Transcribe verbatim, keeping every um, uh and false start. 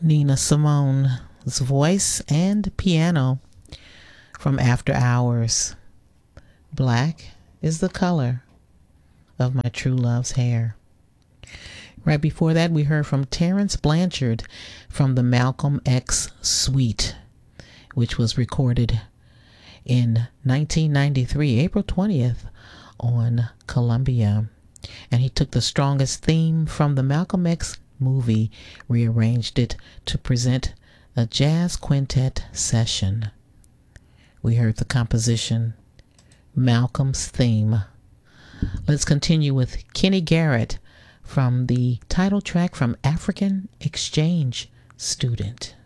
Nina Simone's voice and piano from After Hours. Black is the color of my true love's hair. Right before that, we heard from Terrence Blanchard from the Malcolm X Suite, which was recorded in nineteen ninety-three, April twentieth, on Columbia. And he took the strongest theme from the Malcolm X movie, rearranged it to present a jazz quintet session. We heard the composition, Malcolm's Theme. Let's continue with Kenny Garrett from the title track from African Exchange Student.